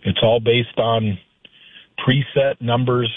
It's all based on preset numbers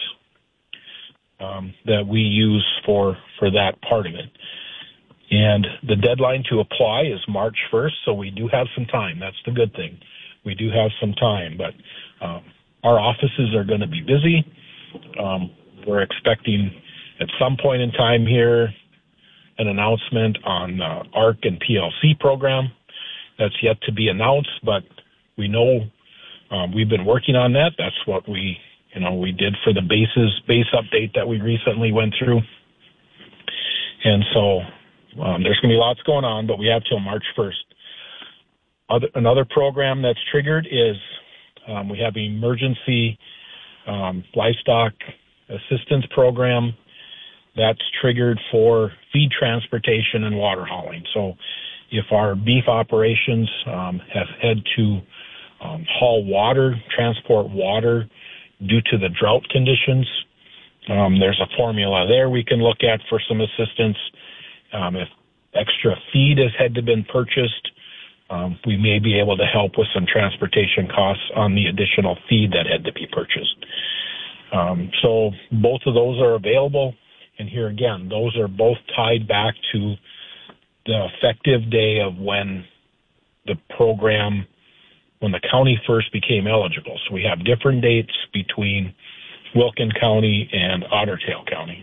that we use for that part of it. And the deadline to apply is March 1st, so we do have some time. That's the good thing. We do have some time, but our offices are going to be busy. We're expecting at some point in time here an announcement on ARC and PLC program. That's yet to be announced, but we know we've been working on that. That's what we did for the base update that we recently went through. And so there's going to be lots going on, but we have till March 1st. Another program that's triggered is we have an emergency livestock assistance program that's triggered for feed transportation and water hauling. So if our beef operations have had to haul water, transport water due to the drought conditions, there's a formula there we can look at for some assistance. If extra feed has had to been purchased, we may be able to help with some transportation costs on the additional feed that had to be purchased. So both of those are available. And here again, those are both tied back to the effective day of when the program, when the county first became eligible. So we have different dates between Wilkin County and Otter Tail County.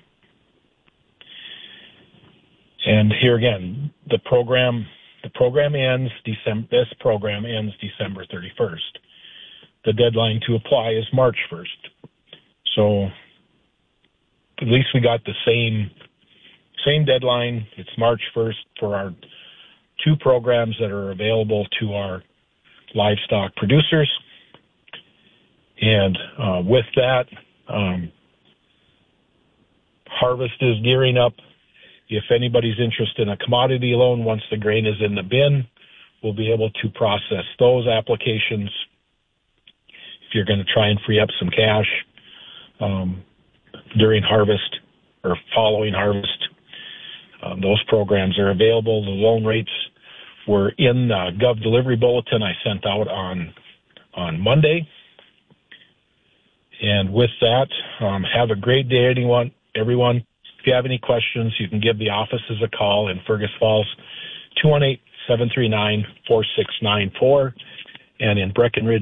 And here again, the program ends this program ends December 31st. The deadline to apply is March 1st. So at least we got the same deadline. It's March 1st for our two programs that are available to our livestock producers. And with that, harvest is gearing up. If anybody's interested in a commodity loan, once the grain is in the bin, we'll be able to process those applications. If you're going to try and free up some cash during harvest or following harvest, those programs are available. The loan rates were in the Gov Delivery Bulletin I sent out on Monday. And with that, have a great day, everyone. If you have any questions, you can give the offices a call in Fergus Falls, 218-739-4694, and in Breckenridge,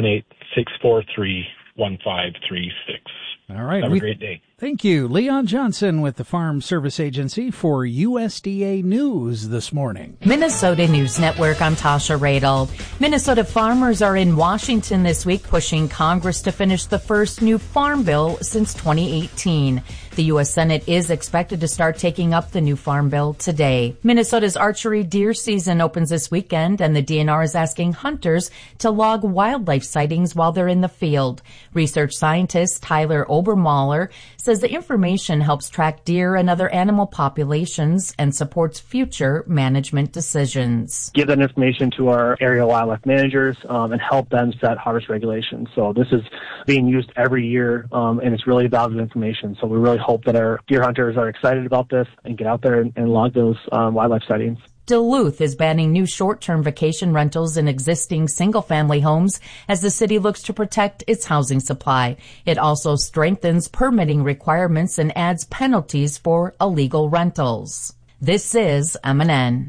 218-643-1536. All right. Have a great day. Thank you. Leon Johnson with the Farm Service Agency for USDA News this morning. Minnesota News Network, I'm Tasha Radel. Minnesota farmers are in Washington this week pushing Congress to finish the first new farm bill since 2018. The U.S. Senate is expected to start taking up the new farm bill today. Minnesota's archery deer season opens this weekend, and the DNR is asking hunters to log wildlife sightings while they're in the field. Research scientist Tyler Obermahler says the information helps track deer and other animal populations and supports future management decisions. Give that information to our area wildlife managers and help them set harvest regulations. So this is being used every year, and it's really valuable information. So we really hope that our deer hunters are excited about this and get out there and log those wildlife sightings. Duluth is banning new short-term vacation rentals in existing single-family homes as the city looks to protect its housing supply. It also strengthens permitting requirements and adds penalties for illegal rentals. This is MNN.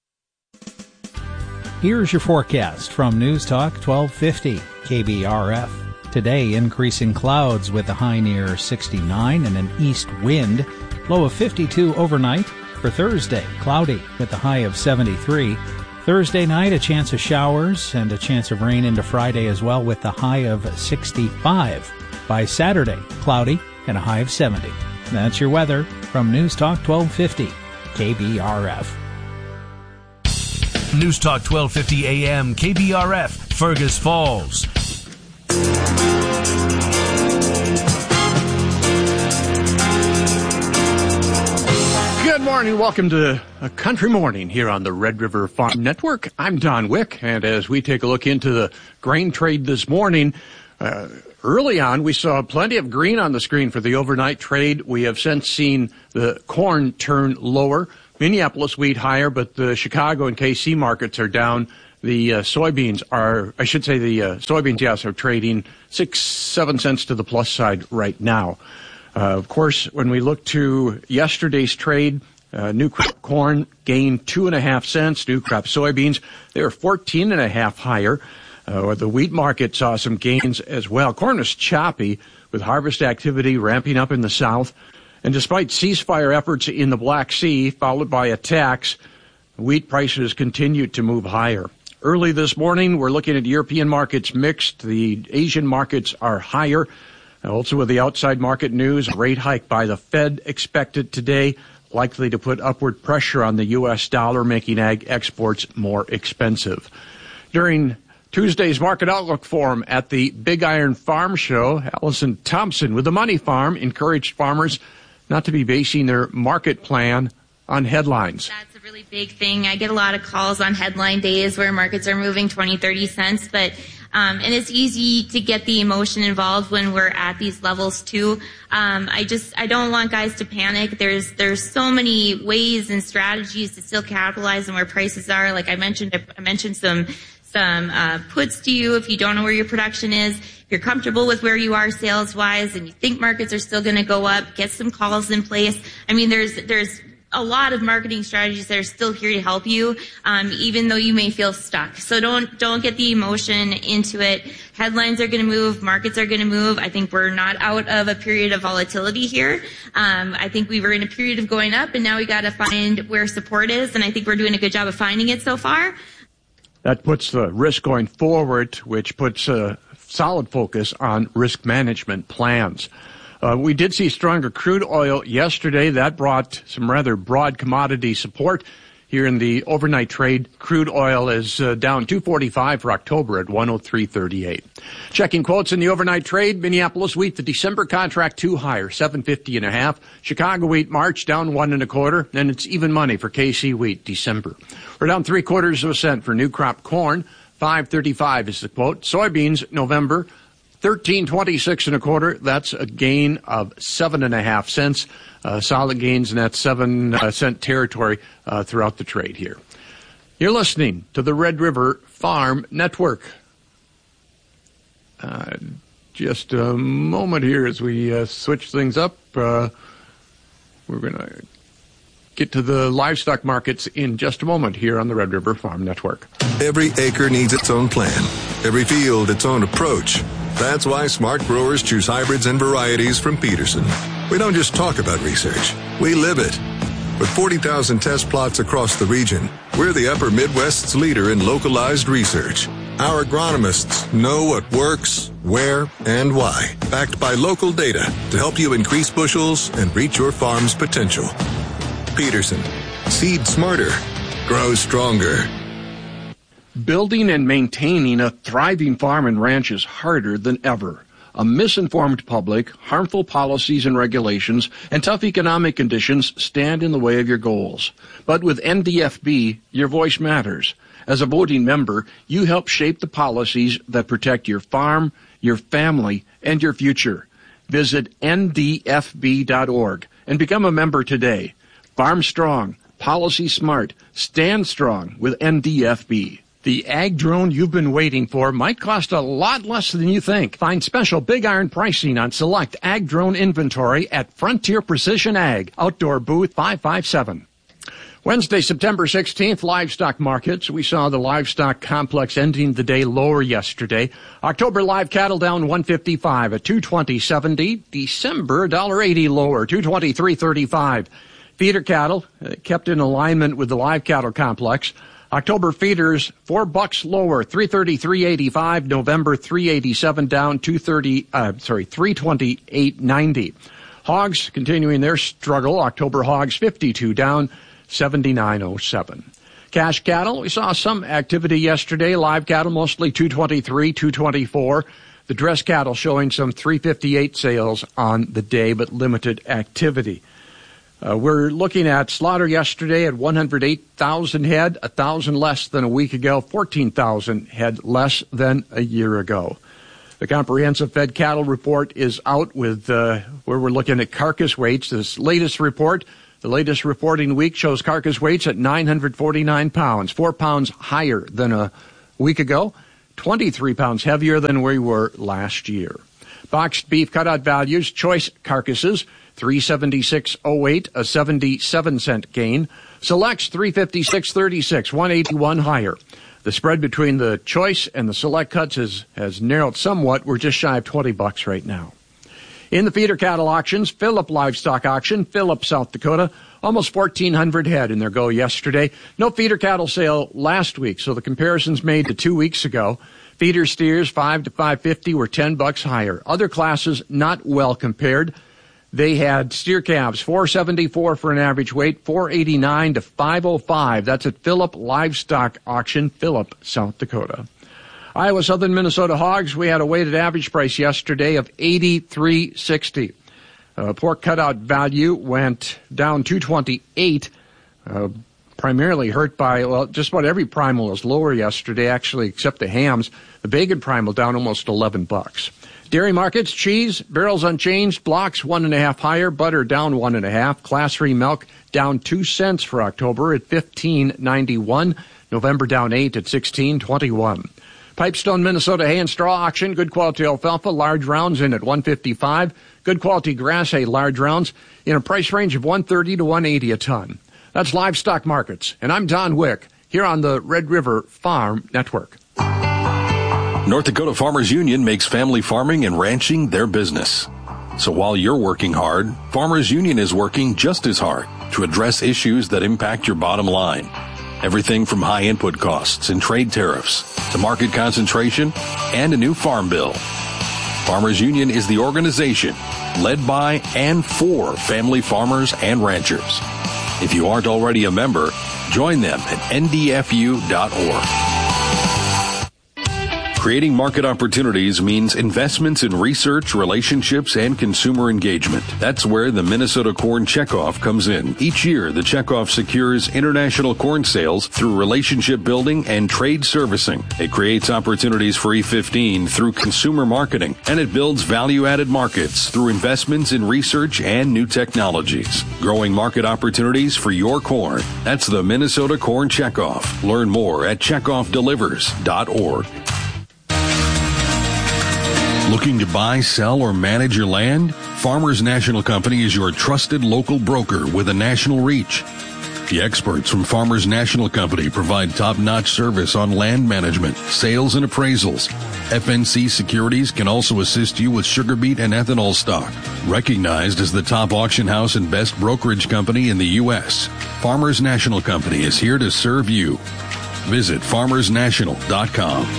Here's your forecast from News Talk 1250 KBRF. Today, increasing clouds with a high near 69 and an east wind, low of 52 overnight. For Thursday, cloudy with a high of 73. Thursday night, a chance of showers and a chance of rain into Friday as well with a high of 65. By Saturday, cloudy and a high of 70. That's your weather from News Talk 1250 KBRF. News Talk 1250 AM KBRF, Fergus Falls. Good morning. Welcome to a country morning here on the Red River Farm Network. I'm Don Wick, and as we take a look into the grain trade this morning, early on we saw plenty of green on the screen for the overnight trade. We have since seen the corn turn lower. Minneapolis wheat higher, but the Chicago and KC markets are down The soybeans are trading 6-7 cents to the plus side right now. Of course, when we look to yesterday's trade, new crop corn gained 2.5 cents. New crop soybeans, they were 14.5 higher. The wheat market saw some gains as well. Corn was choppy with harvest activity ramping up in the south. And despite ceasefire efforts in the Black Sea, followed by attacks, wheat prices continued to move higher. Early this morning, we're looking at European markets mixed. The Asian markets are higher. Also with the outside market news, a rate hike by the Fed expected today, likely to put upward pressure on the U.S. dollar, making ag exports more expensive. During Tuesday's Market Outlook Forum at the Big Iron Farm Show, Allison Thompson with the Money Farm encouraged farmers not to be basing their market plan on headlines. That's a really big thing. I get a lot of calls on headline days where markets are moving 20, 30 cents, but and it's easy to get the emotion involved when we're at these levels too. I don't want guys to panic. There's so many ways and strategies to still capitalize on where prices are. Like I mentioned some puts to you if you don't know where your production is. If you're comfortable with where you are sales wise and you think markets are still going to go up, get some calls in place. I mean, there's a lot of marketing strategies that are still here to help you, even though you may feel stuck. So don't get the emotion into it. Headlines are going to move. Markets are going to move. I think we're not out of a period of volatility here. I think we were in a period of going up, and now we got to find where support is, and I think we're doing a good job of finding it so far. That puts the risk going forward, which puts a solid focus on risk management plans. We did see stronger crude oil yesterday. That brought some rather broad commodity support. Here in the overnight trade, crude oil is down $2.45 for October at $103.38. Checking quotes in the overnight trade, Minneapolis wheat, the December contract 2 higher, $7.50.5. Chicago wheat March down 1 1/4. Then it's even money for KC wheat December. We're down 3/4 cents for new crop corn. $5.35 is the quote. Soybeans November, $13.26 1/4. That's a gain of 7.5 cents. Solid gains in that 7 cent territory throughout the trade here. You're listening to the Red River Farm Network. Just a moment here as we switch things up. We're going to get to the livestock markets in just a moment here on the Red River Farm Network. Every acre needs its own plan. Every field its own approach. That's why smart growers choose hybrids and varieties from Peterson. We don't just talk about research, we live it. With 40,000 test plots across the region, we're the Upper Midwest's leader in localized research. Our agronomists know what works, where, and why, backed by local data to help you increase bushels and reach your farm's potential. Peterson, seed smarter, grow stronger. Building and maintaining a thriving farm and ranch is harder than ever. A misinformed public, harmful policies and regulations, and tough economic conditions stand in the way of your goals. But with NDFB, your voice matters. As a voting member, you help shape the policies that protect your farm, your family, and your future. Visit ndfb.org and become a member today. Farm strong, policy smart, stand strong with NDFB. The ag drone you've been waiting for might cost a lot less than you think. Find special Big Iron pricing on select ag drone inventory at Frontier Precision Ag, Outdoor Booth 557. Wednesday, September 16th, livestock markets. We saw the livestock complex ending the day lower yesterday. October live cattle down 155 at 220.70. December $1.80 lower, 223.35. Feeder cattle kept in alignment with the live cattle complex. October feeders, $4 lower, 333.85. November 387 down, 328.90. Hogs continuing their struggle. October hogs 52 down, 79.07. Cash cattle, we saw some activity yesterday. Live cattle mostly 223, 224. The dress cattle showing some 358 sales on the day, but limited activity. We're looking at slaughter yesterday at 108,000 head, 1,000 less than a week ago, 14,000 head less than a year ago. The comprehensive fed cattle report is out with where we're looking at carcass weights. This latest report The latest reporting week shows carcass weights at 949 pounds, 4 pounds higher than a week ago, 23 pounds heavier than we were last year. Boxed beef cutout values, choice carcasses, $376.08, a 77-cent gain. Selects $356.36, 181 higher. The spread between the choice and the select cuts has narrowed somewhat. We're just shy of $20 right now. In the feeder cattle auctions, Phillip Livestock Auction, Phillip, South Dakota, almost 1,400 head in their go yesterday. No feeder cattle sale last week, so the comparisons made to 2 weeks ago. Feeder steers, 5 to 550, were $10 higher. Other classes not well compared. They had steer calves, 474 for an average weight, 489 to 505. That's at Phillip Livestock Auction, Phillip, South Dakota. Iowa Southern Minnesota hogs, we had a weighted average price yesterday of $83.60. Pork cutout value went down $228, primarily hurt by, well, just about every primal was lower yesterday, actually, except the hams. The bacon primal down almost $11. Dairy markets, cheese, barrels unchanged, blocks 1.5 higher, butter down 1.5, class 3 milk down 2 cents for October at $15.91, November down 8 at $16.21. Pipestone, Minnesota hay and straw auction, good quality alfalfa, large rounds in at $155, good quality grass hay, large rounds in a price range of $130 to $180 a ton. That's Livestock Markets, and I'm Don Wick here on the Red River Farm Network. North Dakota Farmers Union makes family farming and ranching their business. So while you're working hard, Farmers Union is working just as hard to address issues that impact your bottom line. Everything from high input costs and trade tariffs to market concentration and a new farm bill. Farmers Union is the organization led by and for family farmers and ranchers. If you aren't already a member, join them at ndfu.org. Creating market opportunities means investments in research, relationships, and consumer engagement. That's where the Minnesota Corn Checkoff comes in. Each year, the Checkoff secures international corn sales through relationship building and trade servicing. It creates opportunities for E15 through consumer marketing, and it builds value-added markets through investments in research and new technologies. Growing market opportunities for your corn. That's the Minnesota Corn Checkoff. Learn more at checkoffdelivers.org. Looking to buy, sell, or manage your land? Farmers National Company is your trusted local broker with a national reach. The experts from Farmers National Company provide top-notch service on land management, sales, and appraisals. FNC Securities can also assist you with sugar beet and ethanol stock. Recognized as the top auction house and best brokerage company in the U.S., Farmers National Company is here to serve you. Visit farmersnational.com.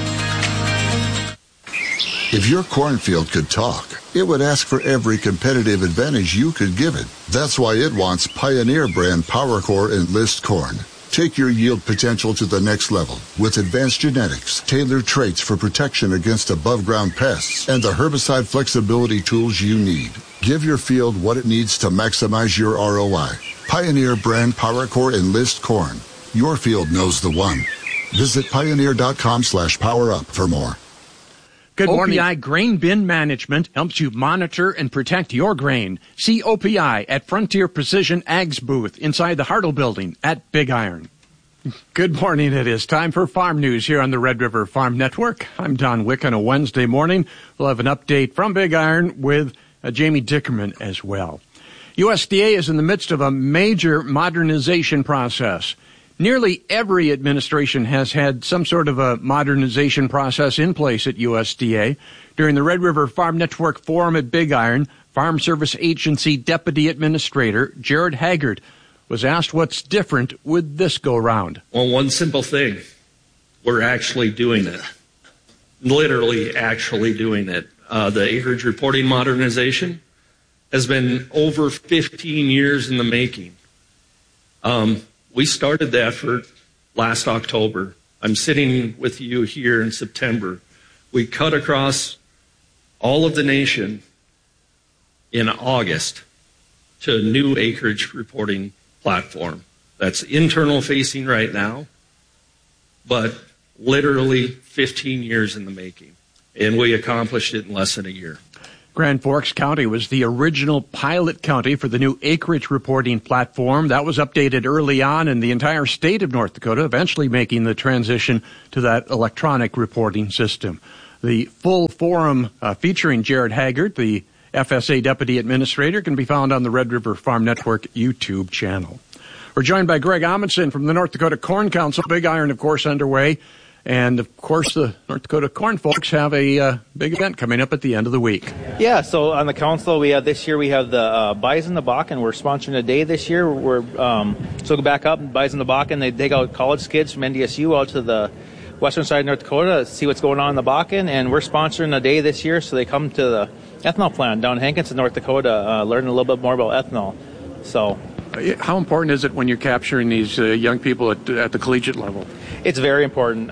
If your cornfield could talk, it would ask for every competitive advantage you could give it. That's why it wants Pioneer brand PowerCore Enlist corn. Take your yield potential to the next level with advanced genetics, tailored traits for protection against above-ground pests, and the herbicide flexibility tools you need. Give your field what it needs to maximize your ROI. Pioneer brand PowerCore Enlist corn. Your field knows the one. Visit pioneer.com/powerup for more. Good morning. OPI Grain Bin Management helps you monitor and protect your grain. See OPI at Frontier Precision Ag's booth inside the Hartle Building at Big Iron. Good morning. It is time for Farm News here on the Red River Farm Network. I'm Don Wick on a Wednesday morning. We'll have an update from Big Iron with Jamie Dickerman as well. USDA is in the midst of a major modernization process. Nearly every administration has had some sort of a modernization process in place at USDA. During the Red River Farm Network Forum at Big Iron, Farm Service Agency Deputy Administrator Jared Haggard was asked what's different with this go-round. Well, one simple thing. We're actually doing it. Literally actually doing it. The acreage reporting modernization has been over 15 years in the making. We started the effort last October. I'm sitting with you here in September. We cut across all of the nation in August to a new acreage reporting platform that's internal facing right now, but literally 15 years in the making. And we accomplished it in less than a year. Grand Forks County was the original pilot county for the new acreage reporting platform. That was updated early on, and the entire state of North Dakota eventually making the transition to that electronic reporting system. The full forum featuring Jared Haggard, the FSA Deputy Administrator, can be found on the Red River Farm Network YouTube channel. We're joined by Greg Amundson from the North Dakota Corn Council. Big Iron, of course, underway. And, of course, the North Dakota corn folks have a big event coming up at the end of the week. Yeah, so on the council, we have the Bison the Bakken. We're sponsoring a day this year. So go back up, Bison the Bakken. They take out college kids from NDSU out to the western side of North Dakota to see what's going on in the Bakken. And we're sponsoring a day this year, so they come to the ethanol plant down in Hankinson, North Dakota, learn a little bit more about ethanol. So, how important is it when you're capturing these young people at the collegiate level? It's very important.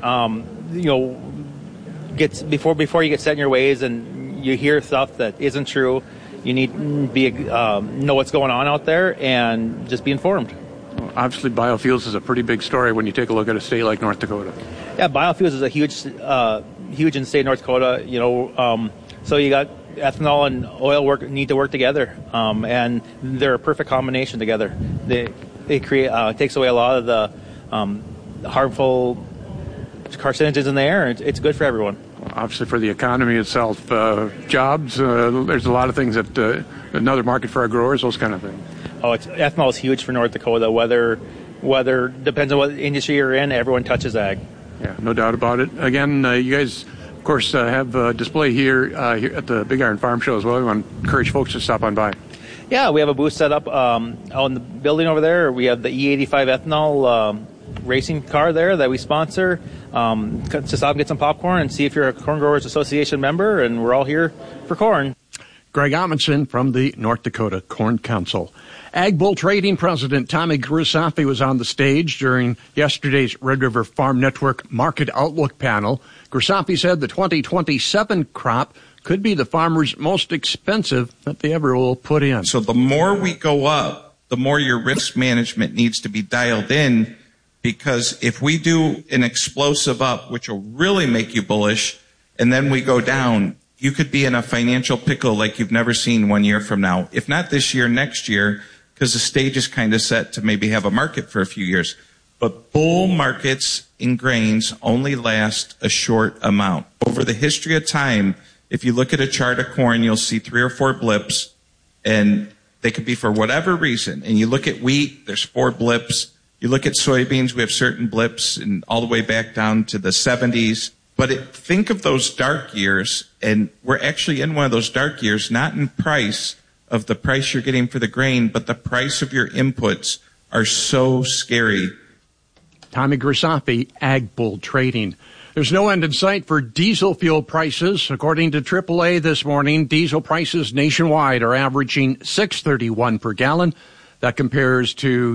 Before you get set in your ways and you hear stuff that isn't true, you need to know what's going on out there and just be informed. Well, obviously, biofuels is a pretty big story when you take a look at a state like North Dakota. Yeah, biofuels is a huge in the state of North Dakota. So you got ethanol and oil need to work together, and they're a perfect combination together. They create takes away a lot of the harmful carcinogens in the air. It's good for everyone. Obviously, for the economy itself, jobs. There's a lot of things that another market for our growers, those kind of things. Ethanol is huge for North Dakota. Whether depends on what industry you're in. Everyone touches ag. Yeah, no doubt about it. Again, you guys, of course, have a display here at the Big Iron Farm Show as well. We want to encourage folks to stop on by. Yeah, we have a booth set up out in the building over there. We have the E85 ethanol racing car there that we sponsor. To stop and get some popcorn and see if you're a Corn Growers Association member, and we're all here for corn. Greg Amundson from the North Dakota Corn Council. Ag Bull Trading President Tommy Grusafi was on the stage during yesterday's Red River Farm Network Market Outlook panel. Grusafi said the 2027 crop could be the farmer's most expensive that they ever will put in. So the more we go up, the more your risk management needs to be dialed in, because if we do an explosive up, which will really make you bullish, and then we go down, you could be in a financial pickle like you've never seen 1 year from now. If not this year, next year, because the stage is kind of set to maybe have a market for a few years. But bull markets in grains only last a short amount. Over the history of time, if you look at a chart of corn, you'll see 3 or 4 blips, and they could be for whatever reason. And you look at wheat, there's 4 blips. You look at soybeans, we have certain blips, and all the way back down to the 70s. But think of those dark years, and we're actually in one of those dark years, not in price of the price you're getting for the grain, but the price of your inputs are so scary. Tommy Grusafi, Ag Bull Trading. There's no end in sight for diesel fuel prices. According to AAA this morning, diesel prices nationwide are averaging $6.31 per gallon. That compares to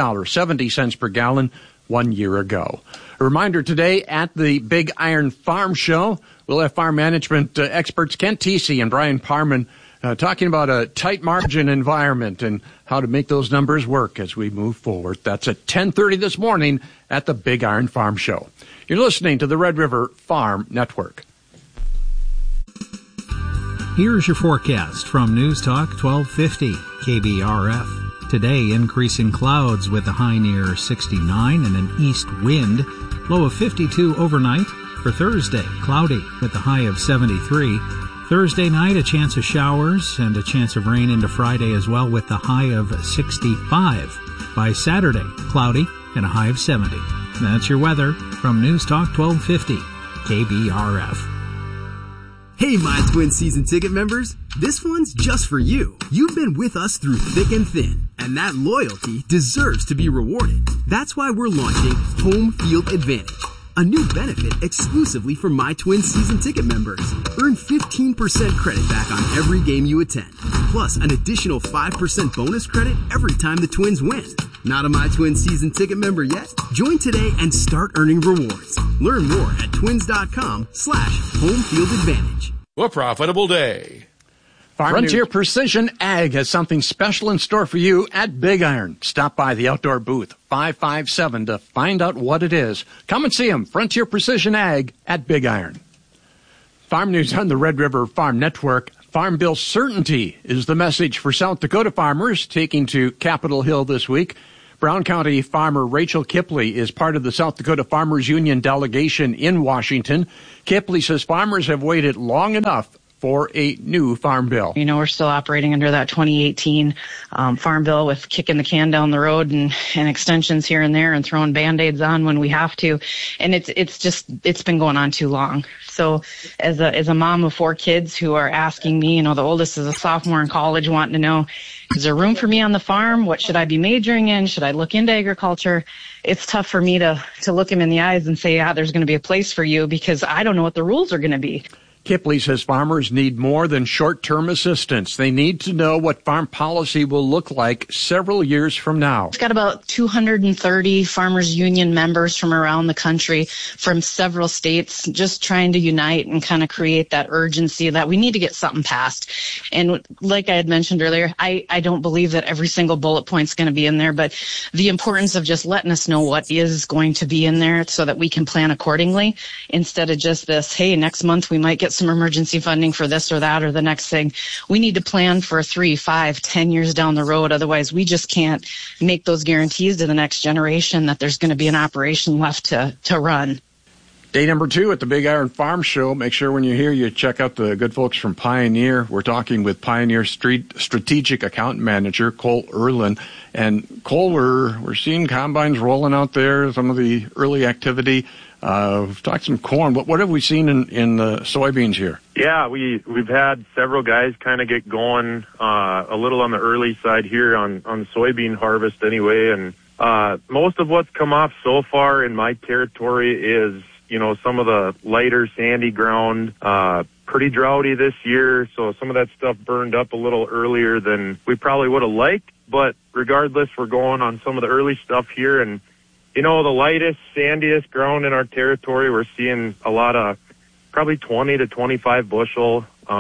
$3.70 per gallon 1 year ago. A reminder today at the Big Iron Farm Show, we'll have farm management experts Kent Teesey and Brian Parman talking about a tight margin environment and how to make those numbers work as we move forward. That's at 10:30 this morning at the Big Iron Farm Show. You're listening to the Red River Farm Network. Here's your forecast from News Talk 1250 KBRF. Today, increasing clouds with a high near 69 and an east wind. Low of 52 overnight. For Thursday, cloudy with a high of 73. Thursday night, a chance of showers and a chance of rain into Friday as well with a high of 65. By Saturday, cloudy and a high of 70. That's your weather from News Talk 1250 KBRF. Hey, My Twin season ticket members. This one's just for you. You've been with us through thick and thin, and that loyalty deserves to be rewarded. That's why we're launching Home Field Advantage, a new benefit exclusively for My Twin season ticket members. Earn 15% credit back on every game you attend, plus an additional 5% bonus credit every time the Twins win. Not a My Twin season ticket member yet? Join today and start earning rewards. Learn more at twins.com/homefieldadvantage. A profitable day. Frontier Precision Ag has something special in store for you at Big Iron. Stop by the outdoor booth 557 to find out what it is. Come and see them. Frontier Precision Ag at Big Iron. Farm News on the Red River Farm Network. Farm Bill certainty is the message for South Dakota farmers taking to Capitol Hill this week. Brown County farmer Rachel Kipley is part of the South Dakota Farmers Union delegation in Washington. Kipley says farmers have waited long enough for a new farm bill. You know, we're still operating under that 2018 farm bill with kicking the can down the road and extensions here and there and throwing Band-Aids on when we have to. And it's been going on too long. So as a mom of 4 kids who are asking me, you know, the oldest is a sophomore in college wanting to know, is there room for me on the farm? What should I be majoring in? Should I look into agriculture? It's tough for me to look him in the eyes and say, yeah, there's going to be a place for you, because I don't know what the rules are going to be. Kipley says farmers need more than short-term assistance. They need to know what farm policy will look like several years from now. It's got about 230 Farmers Union members from around the country, from several states, just trying to unite and kind of create that urgency that we need to get something passed. And like I had mentioned earlier, I don't believe that every single bullet point is going to be in there, but the importance of just letting us know what is going to be in there so that we can plan accordingly, instead of just this, hey, next month we might get some emergency funding for this or that or the next thing. We need to plan for 3, 5, 10 years down the road. Otherwise, we just can't make those guarantees to the next generation that there's going to be an operation left to run. Day number 2 at the Big Iron Farm Show. Make sure when you're here you check out the good folks from Pioneer. We're talking with Pioneer Strategic Account Manager Cole Erlin. And Cole, we're seeing combines rolling out there, some of the early activity. We've talked some corn. What have we seen in the soybeans here? Yeah, we've had several guys kind of get going a little on the early side here on soybean harvest anyway. And most of what's come off so far in my territory is, you know, some of the lighter sandy ground, pretty droughty this year. So some of that stuff burned up a little earlier than we probably would have liked. But regardless, we're going on some of the early stuff here. And, you know, the lightest, sandiest ground in our territory, we're seeing a lot of probably 20 to 25 bushel.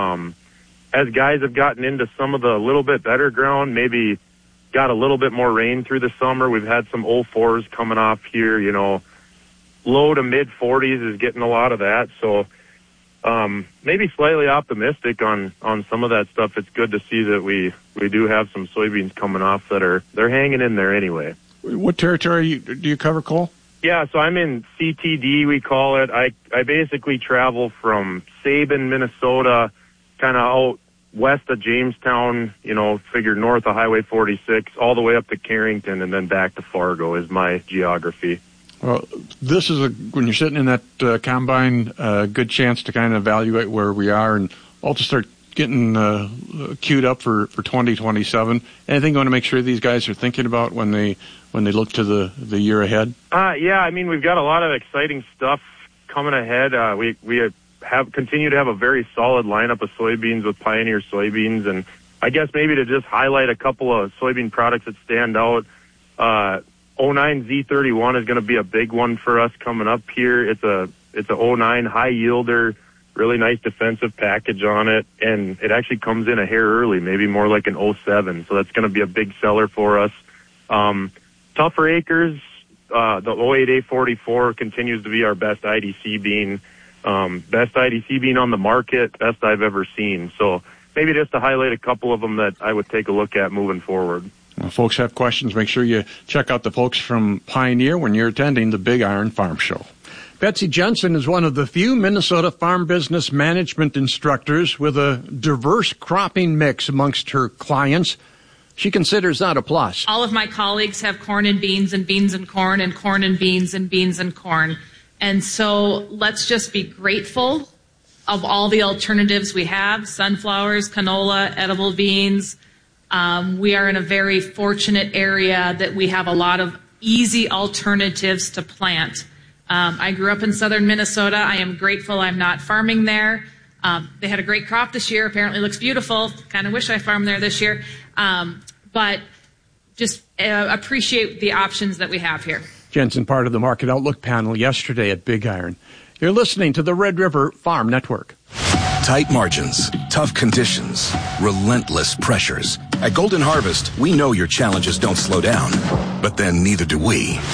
As guys have gotten into some of the little bit better ground, maybe got a little bit more rain through the summer. We've had some 04s coming off here, you know, low to mid 40s is getting a lot of that. So maybe slightly optimistic on some of that stuff. It's good to see that we do have some soybeans coming off they're hanging in there anyway. What territory do you cover, Cole? Yeah, so I'm in CTD, we call it. I basically travel from Sabin, Minnesota, kind of out west of Jamestown, you know, figure north of Highway 46, all the way up to Carrington, and then back to Fargo is my geography. Well, this is when you're sitting in that combine, a good chance to kind of evaluate where we are and also start getting queued up for 2027. Anything you want to make sure these guys are thinking about when they look to the year ahead? Yeah, I mean, we've got a lot of exciting stuff coming ahead. We have continue to have a very solid lineup of soybeans with Pioneer soybeans, and I guess maybe to just highlight a couple of soybean products that stand out. 09 Z31 is going to be a big one for us coming up here. It's a 09 high yielder, really nice defensive package on it, and it actually comes in a hair early, maybe more like an 07. So that's going to be a big seller for us. Tougher acres, the 08A44 continues to be our best IDC bean. Best IDC bean on the market, best I've ever seen. So maybe just to highlight a couple of them that I would take a look at moving forward. Well, folks have questions, make sure you check out the folks from Pioneer when you're attending the Big Iron Farm Show. Betsy Jensen is one of the few Minnesota farm business management instructors with a diverse cropping mix amongst her clients. She considers that a plus. All of my colleagues have corn and beans and beans and corn and corn and beans and beans and corn. And so let's just be grateful of all the alternatives we have, sunflowers, canola, edible beans. We are in a very fortunate area that we have a lot of easy alternatives to plant. I grew up in southern Minnesota. I am grateful I'm not farming there. They had a great crop this year. Apparently looks beautiful. Kind of wish I farmed there this year. But just appreciate the options that we have here. Jensen, part of the Market Outlook panel yesterday at Big Iron. You're listening to the Red River Farm Network. Tight margins, tough conditions, relentless pressures. At Golden Harvest, we know your challenges don't slow down, but then neither do we.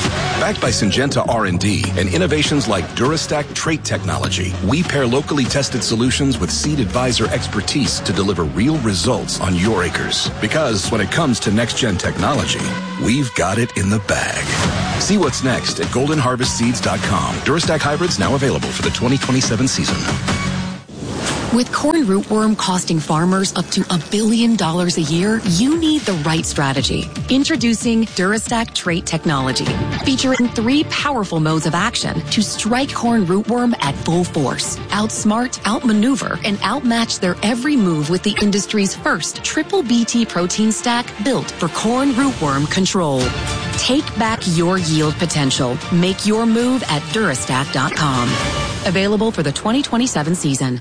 Backed by Syngenta R&D and innovations like Durastack trait technology, we pair locally tested solutions with Seed Advisor expertise to deliver real results on your acres. Because when it comes to next-gen technology, we've got it in the bag. See what's next at goldenharvestseeds.com. Durastack hybrids now available for the 2027 season. With corn rootworm costing farmers up to $1 billion a year, you need the right strategy. Introducing Durastack trait technology, featuring 3 powerful modes of action to strike corn rootworm at full force. Outsmart, outmaneuver, and outmatch their every move with the industry's first triple BT protein stack built for corn rootworm control. Take back your yield potential. Make your move at Durastack.com. Available for the 2027 season.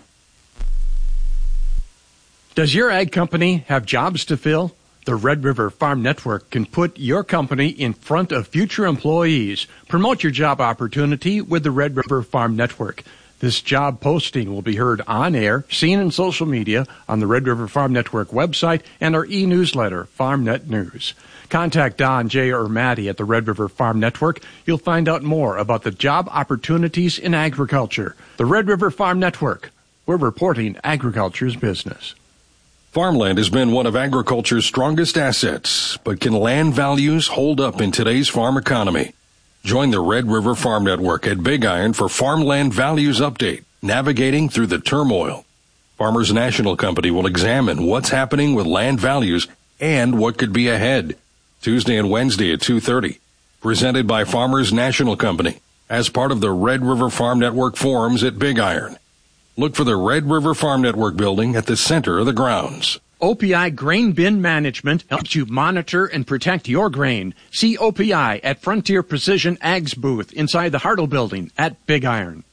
Does your ag company have jobs to fill? The Red River Farm Network can put your company in front of future employees. Promote your job opportunity with the Red River Farm Network. This job posting will be heard on air, seen in social media, on the Red River Farm Network website, and our e-newsletter, FarmNet News. Contact Don, Jay, or Maddie at the Red River Farm Network. You'll find out more about the job opportunities in agriculture. The Red River Farm Network. We're reporting agriculture's business. Farmland has been one of agriculture's strongest assets, but can land values hold up in today's farm economy? Join the Red River Farm Network at Big Iron for Farmland Values Update, Navigating Through the Turmoil. Farmers National Company will examine what's happening with land values and what could be ahead. Tuesday and Wednesday at 2:30. Presented by Farmers National Company as part of the Red River Farm Network forums at Big Iron. Look for the Red River Farm Network building at the center of the grounds. OPI Grain Bin Management helps you monitor and protect your grain. See OPI at Frontier Precision Ag's booth inside the Hartle Building at Big Iron.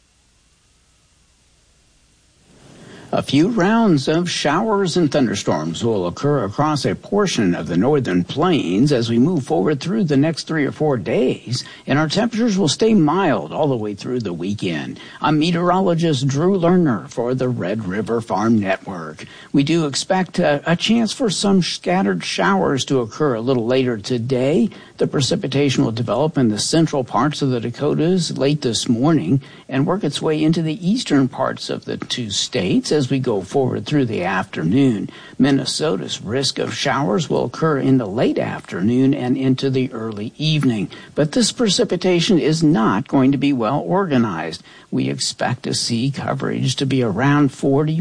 A few rounds of showers and thunderstorms will occur across a portion of the northern plains as we move forward through the next 3 or 4 days, and our temperatures will stay mild all the way through the weekend. I'm meteorologist Drew Lerner for the Red River Farm Network. We do expect a chance for some scattered showers to occur a little later today. The precipitation will develop in the central parts of the Dakotas late this morning and work its way into the eastern parts of the 2 states as we go forward through the afternoon. Minnesota's risk of showers will occur in the late afternoon and into the early evening. But this precipitation is not going to be well organized. We expect to see coverage to be around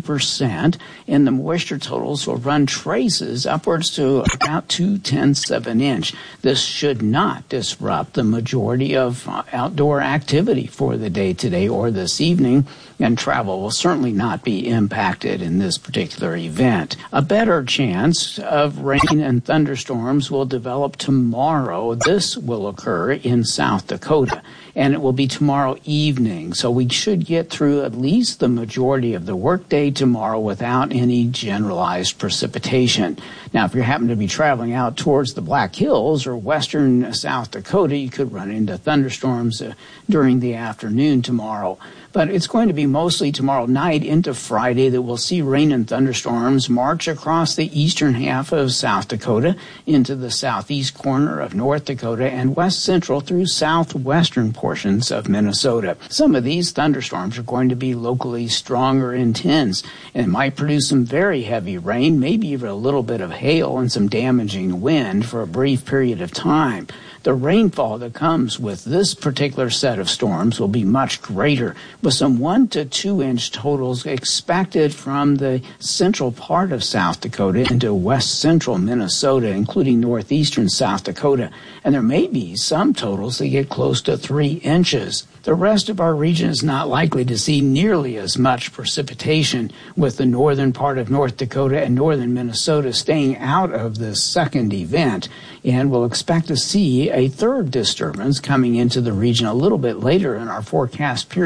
40%, and the moisture totals will run traces upwards to about 2/10 of an inch. This should not disrupt the majority of outdoor activity for the day today or this evening, and travel will certainly not be impacted in this particular event. A better chance of rain and thunderstorms will develop tomorrow. This will occur in South Dakota, and it will be tomorrow evening. So we should get through at least the majority of the workday tomorrow without any generalized precipitation. Now, if you happen to be traveling out towards the Black Hills or western South Dakota, you could run into thunderstorms during the afternoon tomorrow. But it's going to be mostly tomorrow night into Friday that we'll see rain and thunderstorms march across the eastern half of South Dakota into the southeast corner of North Dakota and west central through southwestern portions of Minnesota. Some of these thunderstorms are going to be locally strong or intense and might produce some very heavy rain, maybe even a little bit of hail and some damaging wind for a brief period of time. The rainfall that comes with this particular set of storms will be much greater, with some 1 to 2 inch totals expected from the central part of South Dakota into west central Minnesota, including northeastern South Dakota. And there may be some totals that get close to 3 inches. The rest of our region is not likely to see nearly as much precipitation, with the northern part of North Dakota and northern Minnesota staying out of this second event. And we'll expect to see a third disturbance coming into the region a little bit later in our forecast period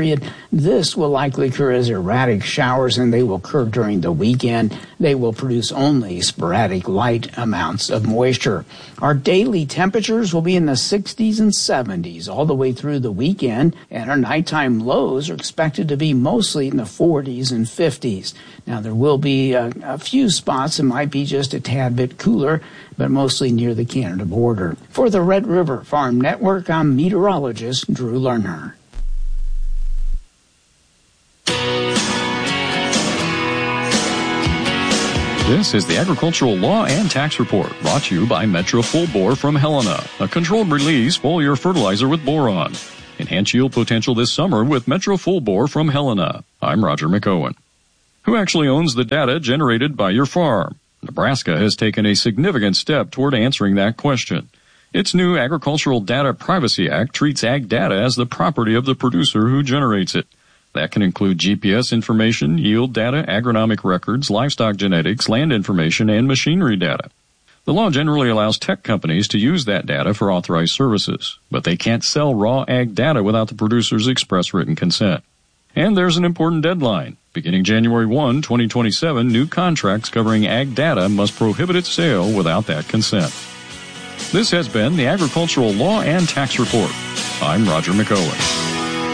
This will likely occur as erratic showers, and they will occur during the weekend. They will produce only sporadic light amounts of moisture. Our daily temperatures will be in the 60s and 70s all the way through the weekend, and our nighttime lows are expected to be mostly in the 40s and 50s. Now, there will be a few spots that might be just a tad bit cooler, but mostly near the Canada border. For the Red River Farm Network, I'm meteorologist Drew Lerner. This is the Agricultural Law and Tax Report, brought to you by Metro Full Bore from Helena, a controlled release foliar fertilizer with boron. Enhance yield potential this summer with Metro Full Bore from Helena. I'm Roger McOwen. Who actually owns the data generated by your farm? Nebraska has taken a significant step toward answering that question. Its new Agricultural Data Privacy Act treats ag data as the property of the producer who generates it. That can include GPS information, yield data, agronomic records, livestock genetics, land information, and machinery data. The law generally allows tech companies to use that data for authorized services, but they can't sell raw ag data without the producer's express written consent. And there's an important deadline. Beginning January 1, 2027, new contracts covering ag data must prohibit its sale without that consent. This has been the Agricultural Law and Tax Report. I'm Roger McOwen.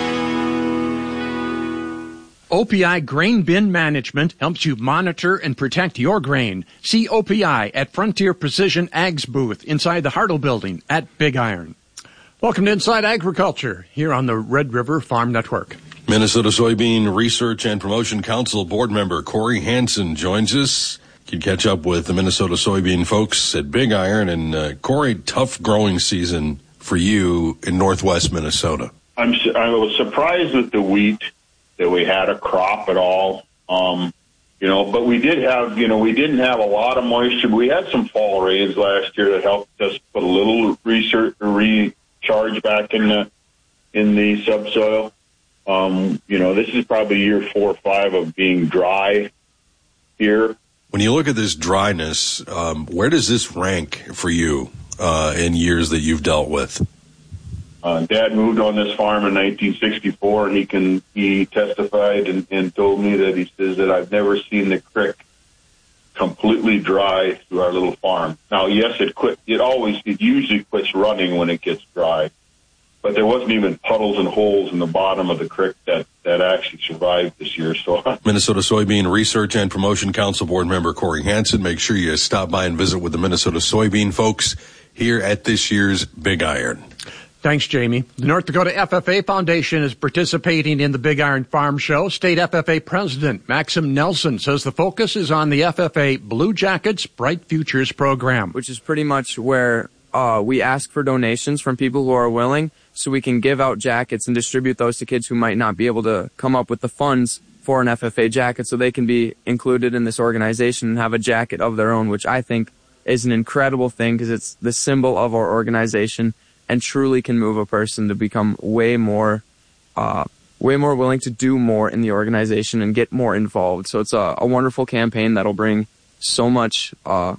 OPI Grain Bin Management helps you monitor and protect your grain. See OPI at Frontier Precision Ag's booth inside the Hartle Building at Big Iron. Welcome to Inside Agriculture here on the Red River Farm Network. Minnesota Soybean Research and Promotion Council board member Corey Hansen joins us. You can catch up with the Minnesota soybean folks at Big Iron. And Corey, tough growing season for you in northwest Minnesota. I was surprised with the wheat that we had a crop at all. But we did have, we didn't have a lot of moisture. We had some fall rains last year that helped us put a little recharge back in the subsoil. This is probably year 4 or 5 of being dry here. When you look at this dryness, where does this rank for you in years that you've dealt with? Dad moved on this farm in 1964, and he testified and told me that he says that I've never seen the creek completely dry through our little farm. Now, yes, it usually quits running when it gets dry, but there wasn't even puddles and holes in the bottom of the creek that actually survived this year. So, Minnesota Soybean Research and Promotion Council board member Corey Hansen. Make sure you stop by and visit with the Minnesota soybean folks here at this year's Big Iron. Thanks, Jamie. The North Dakota FFA Foundation is participating in the Big Iron Farm Show. State FFA President Maxim Nelson says the focus is on the FFA Blue Jackets Bright Futures program, which is pretty much where we ask for donations from people who are willing so we can give out jackets and distribute those to kids who might not be able to come up with the funds for an FFA jacket, so they can be included in this organization and have a jacket of their own, which I think is an incredible thing because it's the symbol of our organization and truly can move a person to become way more willing to do more in the organization and get more involved. So it's a wonderful campaign that'll bring so much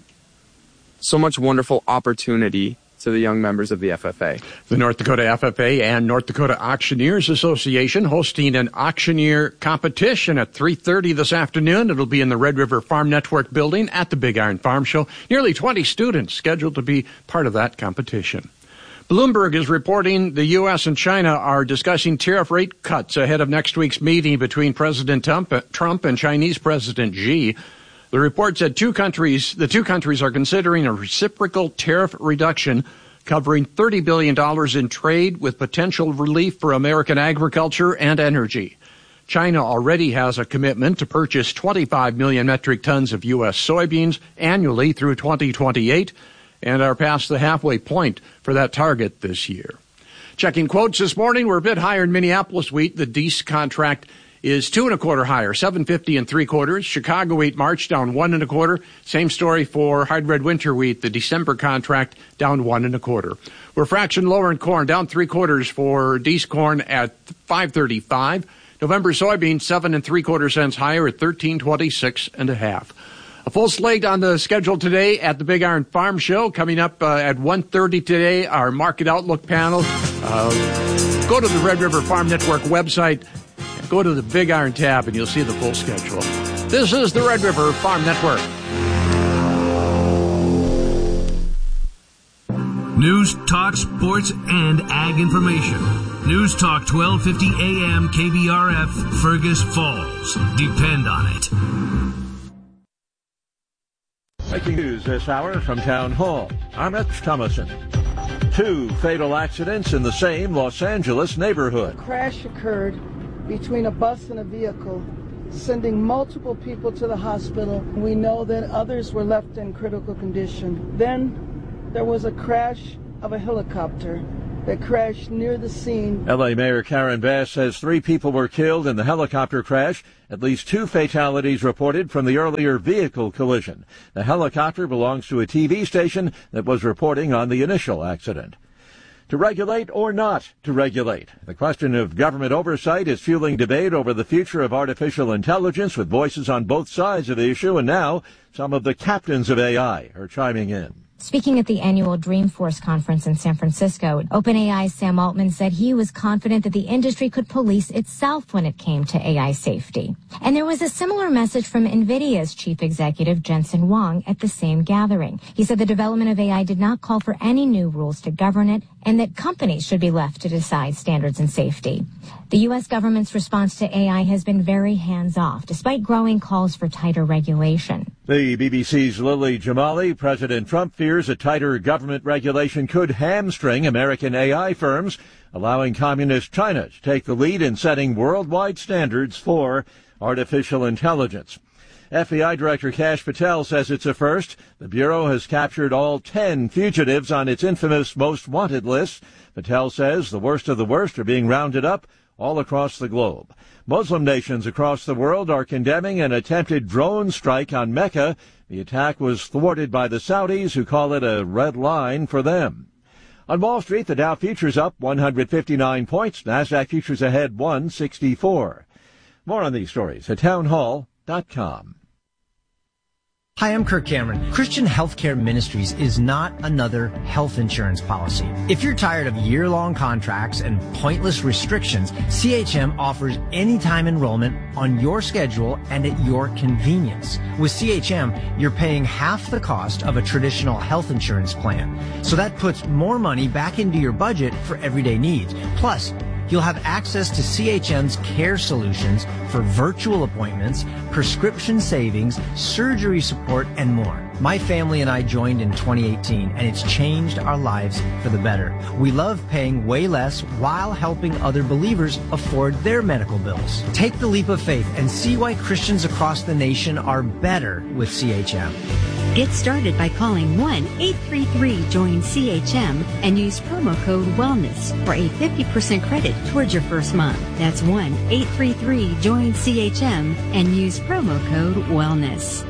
wonderful opportunity to the young members of the FFA. The North Dakota FFA and North Dakota Auctioneers Association hosting an auctioneer competition at 3:30 this afternoon. It'll be in the Red River Farm Network building at the Big Iron Farm Show. Nearly 20 students scheduled to be part of that competition. Bloomberg is reporting the U.S. and China are discussing tariff rate cuts ahead of next week's meeting between President Trump and Chinese President Xi. The report said the two countries are considering a reciprocal tariff reduction covering $30 billion in trade with potential relief for American agriculture and energy. China already has a commitment to purchase 25 million metric tons of U.S. soybeans annually through 2028. And are past the halfway point for that target this year. Checking quotes this morning, we're a bit higher in Minneapolis wheat. The Deese contract is 2 1/4 higher, 7.50 3/4. Chicago wheat March down 1 1/4. Same story for hard red winter wheat. The December contract down 1 1/4. We're a fraction lower in corn, down 3/4 for Deese corn at 5.35. November soybeans 7 3/4 cents higher at 13.26 1/2. A full slate on the schedule today at the Big Iron Farm Show. Coming up at 1:30 today, our Market Outlook panel. Go to the Red River Farm Network website Go to the Big Iron tab and you'll see the full schedule. This is the Red River Farm Network. News, talk, sports, and ag information. News Talk 1250 AM KBRF, Fergus Falls. Depend on it. Breaking news this hour from Town Hall. I'm Rich Thomason. 2 fatal accidents in the same Los Angeles neighborhood. A crash occurred between a bus and a vehicle, sending multiple people to the hospital. We know that others were left in critical condition. Then there was a crash of a helicopter that crashed near the scene. L.A. Mayor Karen Bass says 3 people were killed in the helicopter crash. At least 2 fatalities reported from the earlier vehicle collision. The helicopter belongs to a TV station that was reporting on the initial accident. To regulate or not to regulate? The question of government oversight is fueling debate over the future of artificial intelligence, with voices on both sides of the issue, and now some of the captains of AI are chiming in. Speaking at the annual Dreamforce conference in San Francisco, OpenAI's Sam Altman said he was confident that the industry could police itself when it came to AI safety. And there was a similar message from NVIDIA's chief executive Jensen Huang at the same gathering. He said the development of AI did not call for any new rules to govern it, and that companies should be left to decide standards and safety. The U.S. government's response to AI has been very hands-off, despite growing calls for tighter regulation. The BBC's Lily Jamali. President Trump fears a tighter government regulation could hamstring American AI firms, allowing communist China to take the lead in setting worldwide standards for artificial intelligence. FBI Director Kash Patel says it's a first. The Bureau has captured all 10 fugitives on its infamous most wanted list. Patel says the worst of the worst are being rounded up all across the globe. Muslim nations across the world are condemning an attempted drone strike on Mecca. The attack was thwarted by the Saudis, who call it a red line for them. On Wall Street, the Dow futures up 159 points. NASDAQ futures ahead 164. More on these stories at townhall.com. Hi, I'm Kirk Cameron. Christian Healthcare Ministries is not another health insurance policy. If you're tired of year-long contracts and pointless restrictions, CHM offers anytime enrollment on your schedule and at your convenience. With CHM, you're paying half the cost of a traditional health insurance plan. So that puts more money back into your budget for everyday needs. Plus, you'll have access to CHM's care solutions for virtual appointments, prescription savings, surgery support, and more. My family and I joined in 2018, and it's changed our lives for the better. We love paying way less while helping other believers afford their medical bills. Take the leap of faith and see why Christians across the nation are better with CHM. Get started by calling 1-833-JOIN-CHM and use promo code WELLNESS for a 50% credit towards your first month. That's 1-833-JOIN-CHM and use promo code WELLNESS.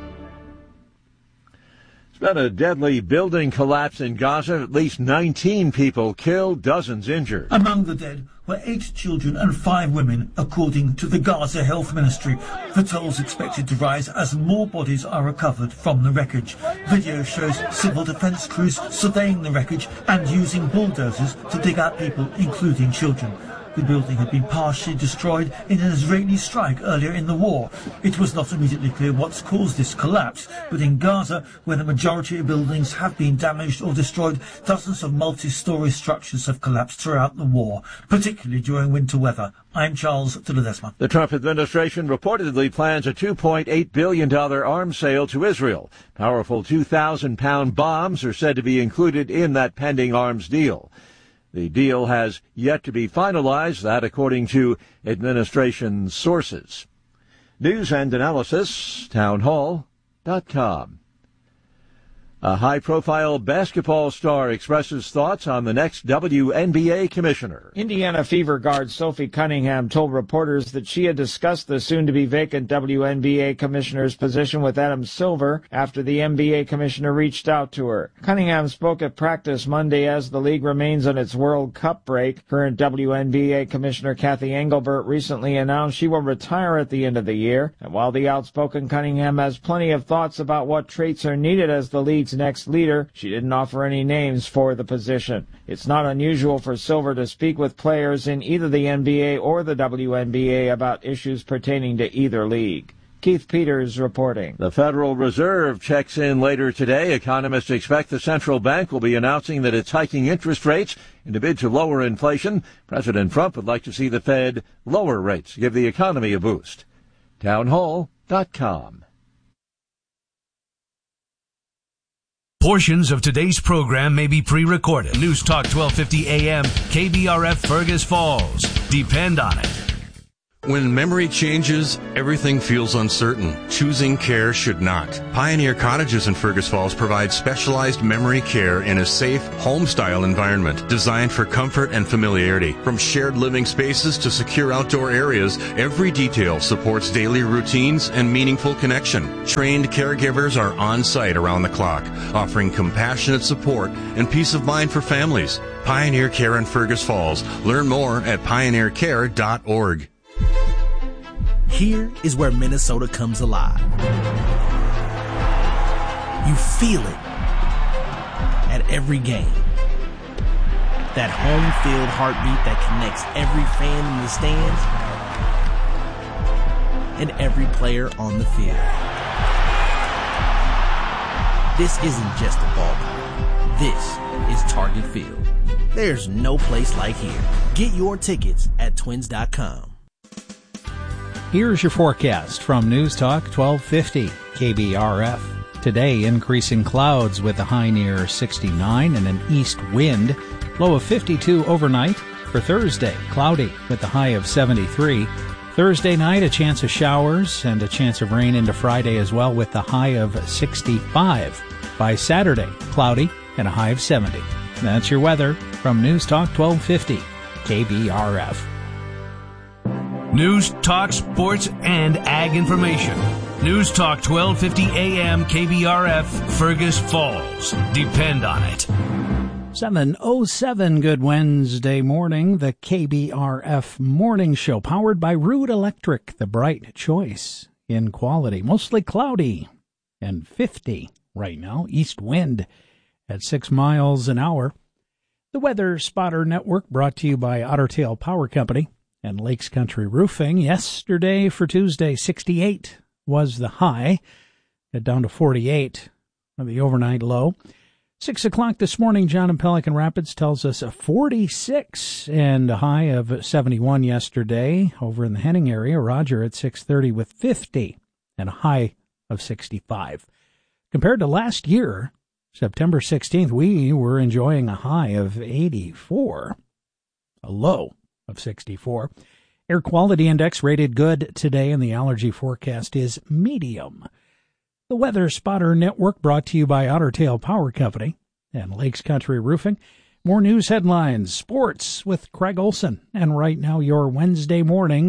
It's been a deadly building collapse in Gaza. At least 19 people killed, dozens injured. Among the dead were 8 children and 5 women, according to the Gaza Health Ministry. The toll's expected to rise as more bodies are recovered from the wreckage. Video shows civil defense crews surveying the wreckage and using bulldozers to dig out people, including children. The building had been partially destroyed in an Israeli strike earlier in the war. It was not immediately clear what's caused this collapse, but in Gaza, where the majority of buildings have been damaged or destroyed, dozens of multi-story structures have collapsed throughout the war, particularly during winter weather. I'm Charles de Ledesma. The Trump administration reportedly plans a $2.8 billion arms sale to Israel. Powerful 2,000-pound bombs are said to be included in that pending arms deal. The deal has yet to be finalized, that according to administration sources. News and analysis, townhall.com. A high-profile basketball star expresses thoughts on the next WNBA commissioner. Indiana Fever guard Sophie Cunningham told reporters that she had discussed the soon-to-be vacant WNBA commissioner's position with Adam Silver after the NBA commissioner reached out to her. Cunningham spoke at practice Monday as the league remains on its World Cup break. Current WNBA commissioner Kathy Engelbert recently announced she will retire at the end of the year. And while the outspoken Cunningham has plenty of thoughts about what traits are needed as the league Heat's next leader. She didn't offer any names for the position. It's not unusual for Silver to speak with players in either the NBA or the WNBA about issues pertaining to either league. Keith Peters reporting. The Federal Reserve checks in later today. Economists expect the central bank will be announcing that it's hiking interest rates in a bid to lower inflation. President Trump would like to see the Fed lower rates to give the economy a boost. Townhall.com. Portions of today's program may be pre-recorded. News Talk 1250 AM, KBRF Fergus Falls. Depend on it. When memory changes, everything feels uncertain. Choosing care should not. Pioneer Cottages in Fergus Falls provide specialized memory care in a safe, home-style environment designed for comfort and familiarity. From shared living spaces to secure outdoor areas, every detail supports daily routines and meaningful connection. Trained caregivers are on site around the clock, offering compassionate support and peace of mind for families. Pioneer Care in Fergus Falls. Learn more at pioneercare.org. Here is where Minnesota comes alive. You feel it at every game. That home field heartbeat that connects every fan in the stands and every player on the field. This isn't just a ballpark. This is Target Field. There's no place like here. Get your tickets at twins.com. Here's your forecast from News Talk 1250 KBRF. Today, increasing clouds with a high near 69 and an east wind. Low of 52 overnight. For Thursday, cloudy with a high of 73. Thursday night, a chance of showers and a chance of rain into Friday as well with a high of 65. By Saturday, cloudy and a high of 70. That's your weather from News Talk 1250 KBRF. News, talk, sports, and ag information. News Talk 1250 AM KBRF, Fergus Falls. Depend on it. 7:07, good Wednesday morning. The KBRF Morning Show, powered by Root Electric, the bright choice in quality. Mostly cloudy and 50 right now. East wind at 6 miles an hour. The Weather Spotter Network brought to you by Otter Tail Power Company and Lakes Country Roofing. Yesterday for Tuesday, 68 was the high. Got down to 48 for the overnight low. 6 o'clock this morning, John in Pelican Rapids tells us a 46 and a high of 71 yesterday. Over in the Henning area, Roger at 6:30 with 50 and a high of 65. Compared to last year, September 16th, we were enjoying a high of 84, a low of 64. Air quality index rated good today, and the allergy forecast is medium. The Weather Spotter Network brought to you by Otter Tail Power Company and Lakes Country Roofing. More news headlines, sports with Craig Olson, and right now your Wednesday morning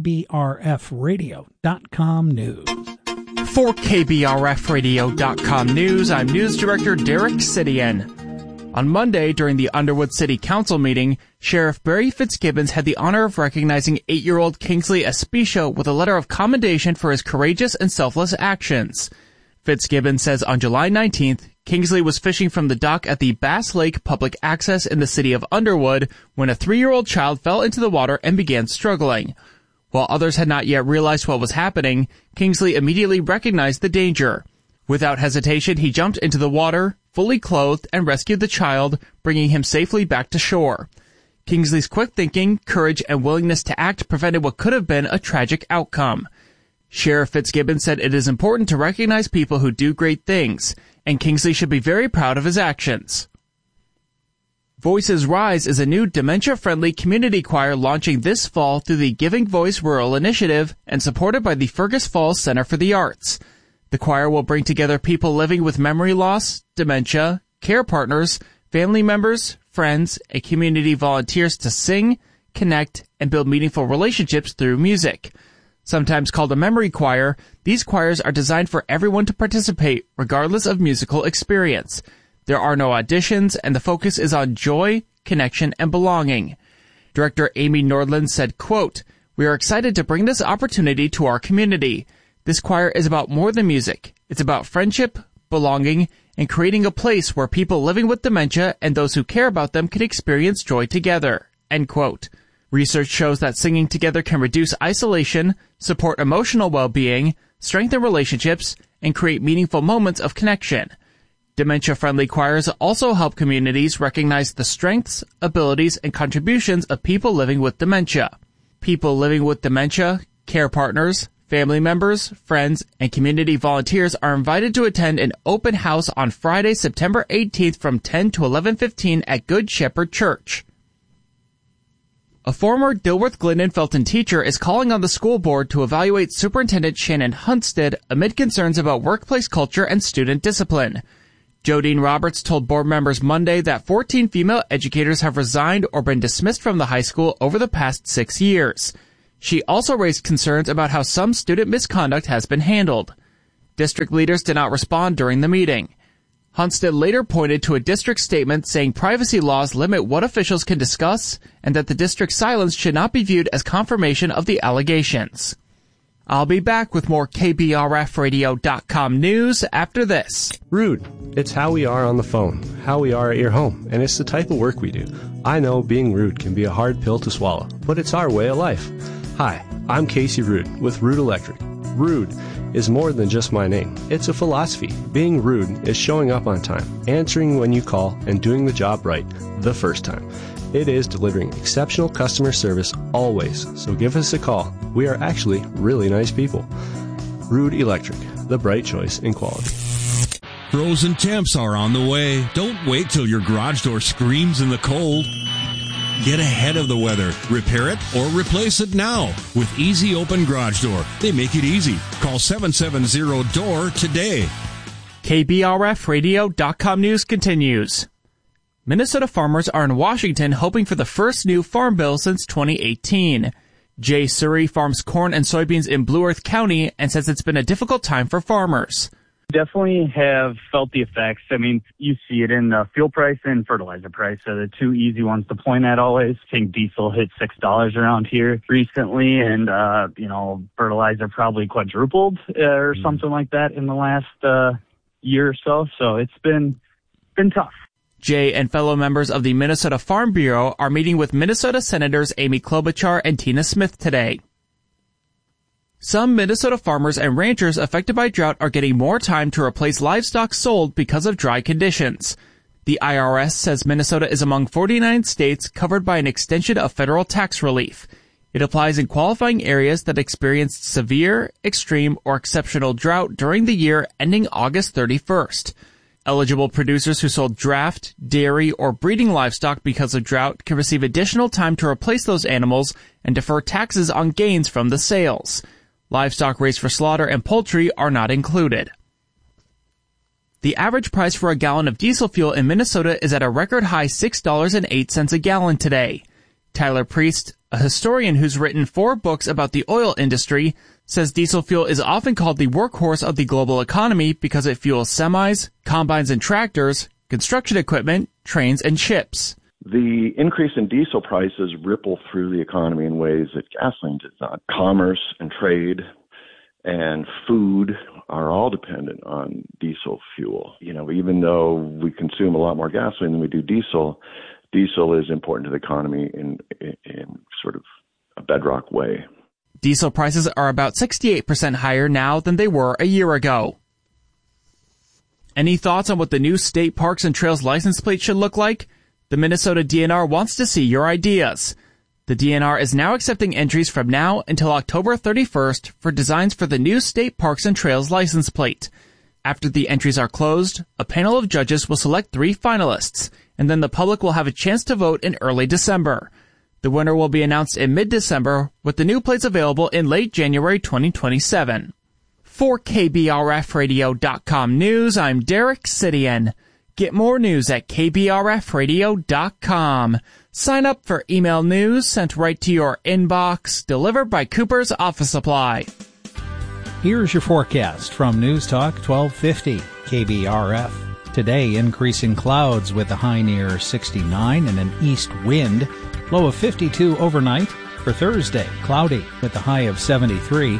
KBRFradio.com news. For KBRFradio.com news, I'm News Director Derek Sidian. On Monday, during the Underwood City Council meeting, Sheriff Barry Fitzgibbons had the honor of recognizing 8-year-old Kingsley Espicio with a letter of commendation for his courageous and selfless actions. Fitzgibbons says on July 19th, Kingsley was fishing from the dock at the Bass Lake Public Access in the city of Underwood when a 3-year-old child fell into the water and began struggling. While others had not yet realized what was happening, Kingsley immediately recognized the danger. Without hesitation, he jumped into the water, fully clothed, and rescued the child, bringing him safely back to shore. Kingsley's quick thinking, courage, and willingness to act prevented what could have been a tragic outcome. Sheriff Fitzgibbons said it is important to recognize people who do great things, and Kingsley should be very proud of his actions. Voices Rise is a new dementia-friendly community choir launching this fall through the Giving Voice Rural Initiative and supported by the Fergus Falls Center for the Arts. The choir will bring together people living with memory loss, dementia, care partners, family members, friends, and community volunteers to sing, connect, and build meaningful relationships through music. Sometimes called a memory choir, these choirs are designed for everyone to participate, regardless of musical experience. There are no auditions, and the focus is on joy, connection, and belonging. Director Amy Nordland said, quote, "We are excited to bring this opportunity to our community. This choir is about more than music. It's about friendship, belonging, and creating a place where people living with dementia and those who care about them can experience joy together, end quote. Research shows that singing together can reduce isolation, support emotional well-being, strengthen relationships, and create meaningful moments of connection. Dementia-friendly choirs also help communities recognize the strengths, abilities, and contributions of people living with dementia. People living with dementia, care partners, family members, friends, and community volunteers are invited to attend an open house on Friday, September 18th from 10 to 11:15 at Good Shepherd Church. A former Dilworth Glidden Felton teacher is calling on the school board to evaluate Superintendent Shannon Hunstead amid concerns about workplace culture and student discipline. Jodine Roberts told board members Monday that 14 female educators have resigned or been dismissed from the high school over the past 6 years. She also raised concerns about how some student misconduct has been handled. District leaders did not respond during the meeting. Hunstead later pointed to a district statement saying privacy laws limit what officials can discuss and that the district's silence should not be viewed as confirmation of the allegations. I'll be back with more KBRFradio.com news after this. Rude. It's how we are on the phone, how we are at your home, and it's the type of work we do. I know being rude can be a hard pill to swallow, but it's our way of life. Hi, I'm Casey Rude with Rude Electric. Rude is more than just my name. It's a philosophy. Being rude is showing up on time, answering when you call, and doing the job right the first time. It is delivering exceptional customer service always, so give us a call. We are actually really nice people. Rude Electric, the bright choice in quality. Frozen temps are on the way. Don't wait till your garage door screams in the cold. Get ahead of the weather. Repair it or replace it now with Easy Open Garage Door. They make it easy. Call 770-DOOR today. KBRFradio.com news continues. Minnesota farmers are in Washington hoping for the first new farm bill since 2018. Jay Surrey farms corn and soybeans in Blue Earth County and says it's been a difficult time for farmers. Definitely have felt the effects. I mean, you see it in the fuel price and fertilizer price are the two easy ones to point at always. I think diesel hit $6 around here recently, and, fertilizer probably quadrupled or something like that in the last year or so. So it's been tough. Jay and fellow members of the Minnesota Farm Bureau are meeting with Minnesota Senators Amy Klobuchar and Tina Smith today. Some Minnesota farmers and ranchers affected by drought are getting more time to replace livestock sold because of dry conditions. The IRS says Minnesota is among 49 states covered by an extension of federal tax relief. It applies in qualifying areas that experienced severe, extreme, or exceptional drought during the year ending August 31st. Eligible producers who sold draft, dairy, or breeding livestock because of drought can receive additional time to replace those animals and defer taxes on gains from the sales. Livestock raised for slaughter and poultry are not included. The average price for a gallon of diesel fuel in Minnesota is at a record high $6.08 a gallon today. Tyler Priest, a historian who's written 4 books about the oil industry, says diesel fuel is often called the workhorse of the global economy because it fuels semis, combines and tractors, construction equipment, trains, and ships. The increase in diesel prices ripple through the economy in ways that gasoline does not. Commerce and trade and food are all dependent on diesel fuel. Even though we consume a lot more gasoline than we do diesel, diesel is important to the economy in sort of a bedrock way. Diesel prices are about 68% higher now than they were a year ago. Any thoughts on what the new state parks and trails license plate should look like? The Minnesota DNR wants to see your ideas. The DNR is now accepting entries from now until October 31st for designs for the new state parks and trails license plate. After the entries are closed, a panel of judges will select 3 finalists, and then the public will have a chance to vote in early December. The winner will be announced in mid-December, with the new plates available in late January 2027. For KBRFradio.com News, I'm Derek Sidian. Get more news at KBRFradio.com. Sign up for email news sent right to your inbox, delivered by Cooper's Office Supply. Here's your forecast from News Talk 1250 KBRF. Today, increasing clouds with a high near 69 and an east wind. Low of 52 overnight. For Thursday, cloudy with a high of 73.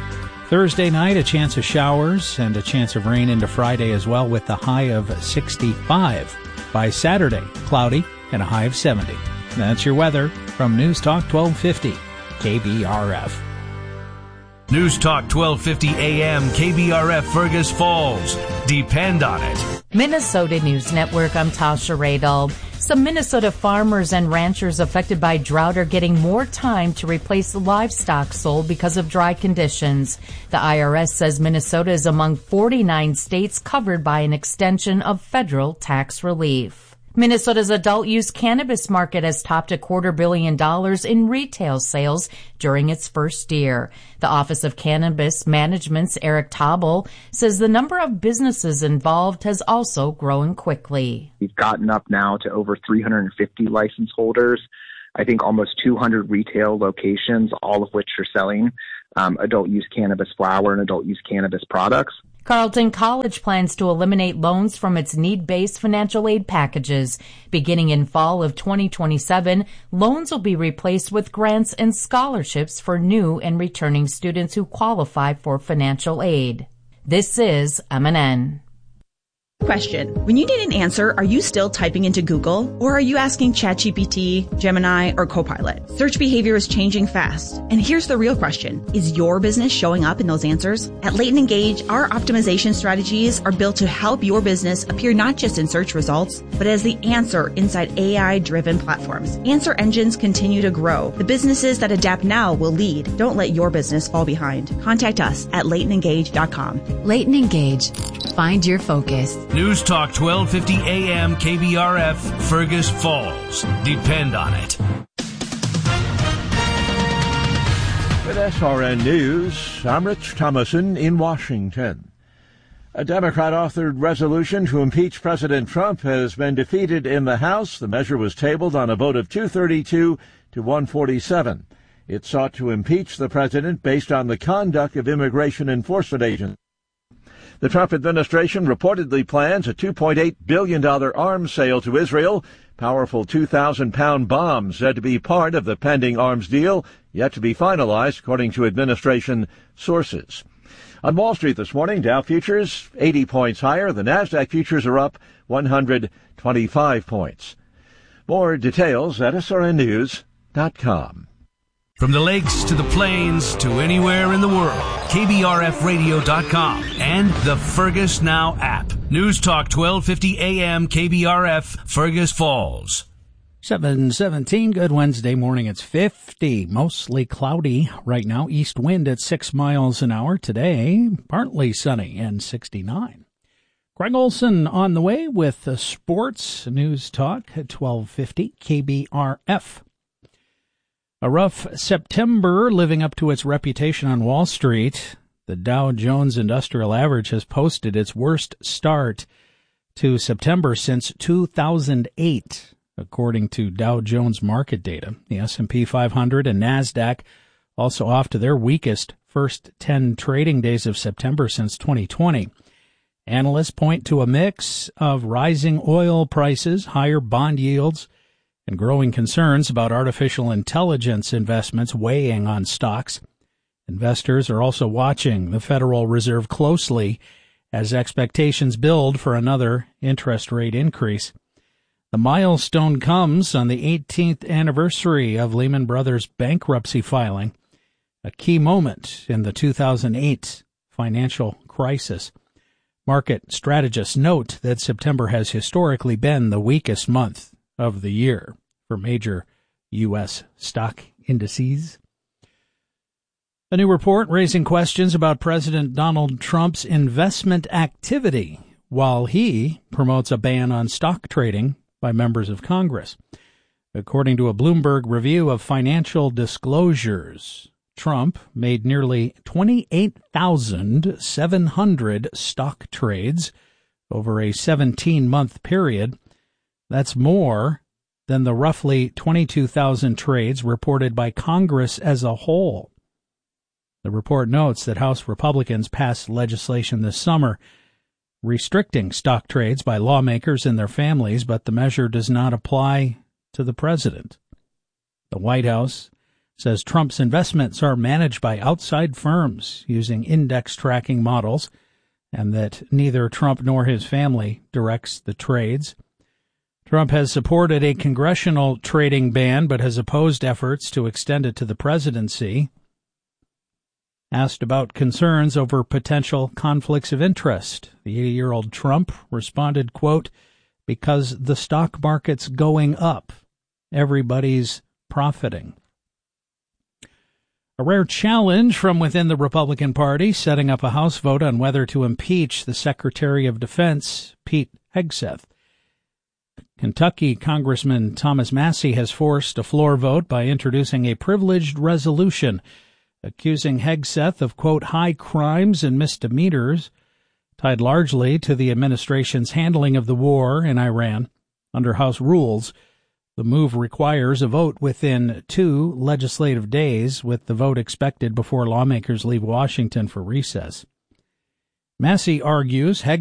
Thursday night, a chance of showers and a chance of rain into Friday as well, with a high of 65. By Saturday, cloudy and a high of 70. That's your weather from News Talk 1250 KBRF. News Talk 1250 AM KBRF Fergus Falls. Depend on it. Minnesota News Network, I'm Tasha Radel. Some Minnesota farmers and ranchers affected by drought are getting more time to replace livestock sold because of dry conditions. The IRS says Minnesota is among 49 states covered by an extension of federal tax relief. Minnesota's adult-use cannabis market has topped $250 million in retail sales during its first year. The Office of Cannabis Management's Eric Tobel says the number of businesses involved has also grown quickly. We've gotten up now to over 350 license holders. I think almost 200 retail locations, all of which are selling adult-use cannabis flower and adult-use cannabis products. Carleton College plans to eliminate loans from its need-based financial aid packages. Beginning in fall of 2027, loans will be replaced with grants and scholarships for new and returning students who qualify for financial aid. This is MNN. Question. When you need an answer, are you still typing into Google? Or are you asking ChatGPT, Gemini, or Copilot? Search behavior is changing fast. And here's the real question. Is your business showing up in those answers? At Leighton Engage, our optimization strategies are built to help your business appear not just in search results, but as the answer inside AI-driven platforms. Answer engines continue to grow. The businesses that adapt now will lead. Don't let your business fall behind. Contact us at LeightonEngage.com. Leighton Engage. Find your focus. News Talk 1250 AM KBRF Fergus Falls. Depend on it. With SRN News, I'm Rich Thomason in Washington. A Democrat-authored resolution to impeach President Trump has been defeated in the House. The measure was tabled on a vote of 232 to 147. It sought to impeach the president based on the conduct of immigration enforcement agents. The Trump administration reportedly plans a $2.8 billion arms sale to Israel. Powerful 2,000-pound bombs said to be part of the pending arms deal, yet to be finalized, according to administration sources. On Wall Street this morning, Dow futures 80 points higher. The Nasdaq futures are up 125 points. More details at srnnews.com. From the lakes to the plains to anywhere in the world, KBRFradio.com and the Fergus Now app. News Talk 1250 AM KBRF Fergus Falls. 7:17, good Wednesday morning. It's 50, mostly cloudy right now. East wind at 6 miles an hour. Today, partly sunny and 69. Greg Olson on the way with the Sports News Talk at 1250 KBRF. A rough September living up to its reputation on Wall Street. The Dow Jones Industrial Average has posted its worst start to September since 2008, according to Dow Jones market data. The S&P 500 and NASDAQ also off to their weakest first 10 trading days of September since 2020. Analysts point to a mix of rising oil prices, higher bond yields, and growing concerns about artificial intelligence investments weighing on stocks. Investors are also watching the Federal Reserve closely as expectations build for another interest rate increase. The milestone comes on the 18th anniversary of Lehman Brothers' bankruptcy filing, a key moment in the 2008 financial crisis. Market strategists note that September has historically been the weakest month of the year for major U.S. stock indices. A new report raising questions about President Donald Trump's investment activity while he promotes a ban on stock trading by members of Congress. According to a Bloomberg review of financial disclosures, Trump made nearly 28,700 stock trades over a 17-month period. That's more than the roughly 22,000 trades reported by Congress as a whole. The report notes that House Republicans passed legislation this summer restricting stock trades by lawmakers and their families, but the measure does not apply to the president. The White House says Trump's investments are managed by outside firms using index tracking models, and that neither Trump nor his family directs the trades. Trump has supported a congressional trading ban, but has opposed efforts to extend it to the presidency. Asked about concerns over potential conflicts of interest, the 80-year-old Trump responded, quote, "Because the stock market's going up, everybody's profiting." A rare challenge from within the Republican Party, setting up a House vote on whether to impeach the Secretary of Defense, Pete Hegseth. Kentucky Congressman Thomas Massie has forced a floor vote by introducing a privileged resolution accusing Hegseth of, quote, "high crimes and misdemeanors," tied largely to the administration's handling of the war in Iran. Under House rules, the move requires a vote within 2 legislative days, with the vote expected before lawmakers leave Washington for recess. Massie argues